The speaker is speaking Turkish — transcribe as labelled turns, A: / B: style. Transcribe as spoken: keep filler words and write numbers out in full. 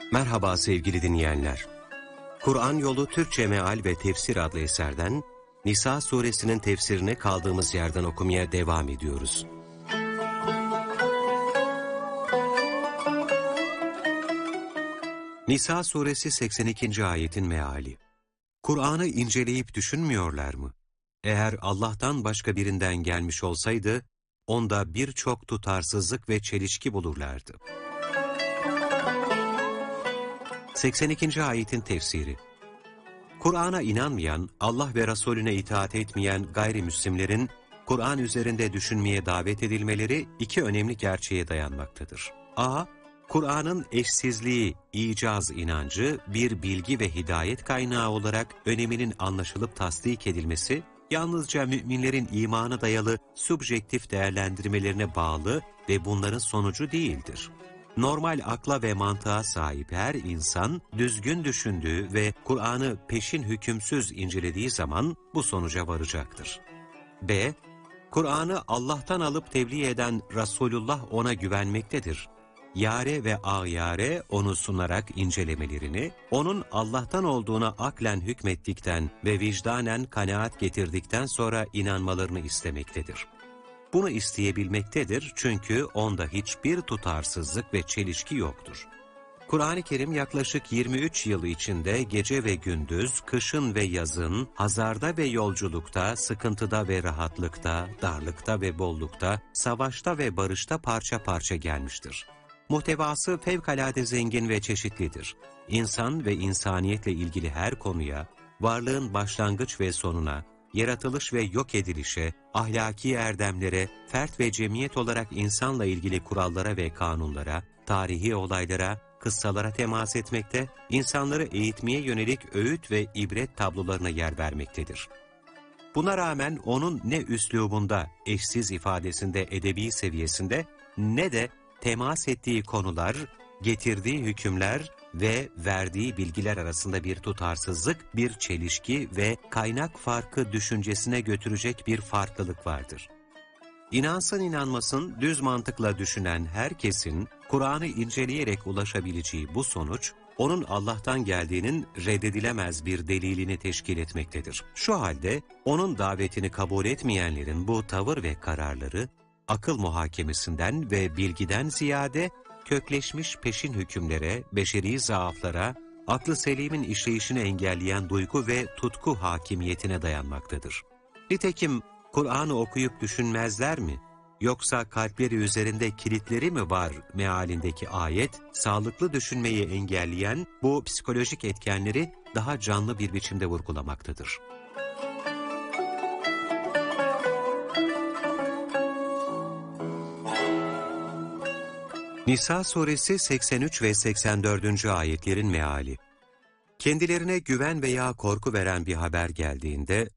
A: Merhaba sevgili dinleyenler. Kur'an Yolu Türkçe Meal ve Tefsir adlı eserden Nisa suresinin tefsirine kaldığımız yerden okumaya devam ediyoruz. Nisa suresi seksen ikinci ayetin meali. Kur'an'ı inceleyip düşünmüyorlar mı? Eğer Allah'tan başka birinden gelmiş olsaydı, onda birçok tutarsızlık ve çelişki bulurlardı. seksen ikinci ayetin tefsiri. Kur'an'a inanmayan, Allah ve Resulüne itaat etmeyen gayrimüslimlerin Kur'an üzerinde düşünmeye davet edilmeleri iki önemli gerçeğe dayanmaktadır. A. Kur'an'ın eşsizliği, icaz inancı bir bilgi ve hidayet kaynağı olarak öneminin anlaşılıp tasdik edilmesi, yalnızca müminlerin imana dayalı subjektif değerlendirmelerine bağlı ve bunların sonucu değildir. Normal akla ve mantığa sahip her insan, düzgün düşündüğü ve Kur'an'ı peşin hükümsüz incelediği zaman bu sonuca varacaktır. B. Kur'an'ı Allah'tan alıp tebliğ eden Resulullah ona güvenmektedir. Yare ve ağyare onu sunarak incelemelerini, onun Allah'tan olduğuna aklen hükmettikten ve vicdanen kanaat getirdikten sonra inanmalarını istemektedir. Bunu isteyebilmektedir çünkü onda hiçbir tutarsızlık ve çelişki yoktur. Kur'an-ı Kerim yaklaşık yirmi üç yıl içinde gece ve gündüz, kışın ve yazın, hazarda ve yolculukta, sıkıntıda ve rahatlıkta, darlıkta ve bollukta, savaşta ve barışta parça parça gelmiştir. Muhtevası fevkalade zengin ve çeşitlidir. İnsan ve insaniyetle ilgili her konuya, varlığın başlangıç ve sonuna, yaratılış ve yok edilişe, ahlaki erdemlere, fert ve cemiyet olarak insanla ilgili kurallara ve kanunlara, tarihi olaylara, kıssalara temas etmekte, insanları eğitmeye yönelik öğüt ve ibret tablolarına yer vermektedir. Buna rağmen onun ne üslubunda, eşsiz ifadesinde, edebi seviyesinde, ne de temas ettiği konular, getirdiği hükümler ve verdiği bilgiler arasında bir tutarsızlık, bir çelişki ve kaynak farkı düşüncesine götürecek bir farklılık vardır. İnansın inanmasın, düz mantıkla düşünen herkesin Kur'an'ı inceleyerek ulaşabileceği bu sonuç, onun Allah'tan geldiğinin reddedilemez bir delilini teşkil etmektedir. Şu halde onun davetini kabul etmeyenlerin bu tavır ve kararları, akıl muhakemesinden ve bilgiden ziyade kökleşmiş peşin hükümlere, beşeri zaaflara, aklı selimin işleyişini engelleyen duygu ve tutku hakimiyetine dayanmaktadır. Nitekim Kur'an'ı okuyup düşünmezler mi? Yoksa kalpleri üzerinde kilitleri mi var mealindeki ayet, sağlıklı düşünmeyi engelleyen bu psikolojik etkenleri daha canlı bir biçimde vurgulamaktadır. Nisa suresi seksen üç ve seksen dördüncü ayetlerin meali. Kendilerine güven veya korku veren bir haber geldiğinde,